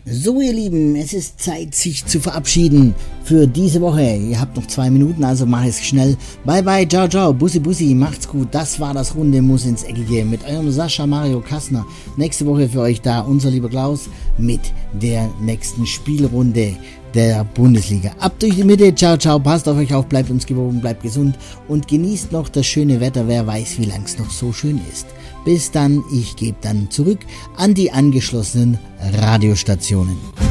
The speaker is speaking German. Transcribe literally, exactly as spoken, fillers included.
So ihr Lieben, es ist Zeit, sich zu verabschieden für diese Woche. Ihr habt noch zwei Minuten, also mach es schnell. Bye bye, ciao ciao, bussi bussi, macht's gut. Das war das Runde Muss ins Eckige mit eurem Sascha Mario Kassner. Nächste Woche für euch da unser lieber Klaus mit der nächsten Spielrunde der Bundesliga. Ab durch die Mitte, ciao ciao, passt auf euch auf, bleibt uns gewogen, bleibt gesund und genießt noch das schöne Wetter. Wer weiß, wie lang es noch so schön ist. Bis dann, ich gebe dann zurück an die angeschlossenen Radiostationen.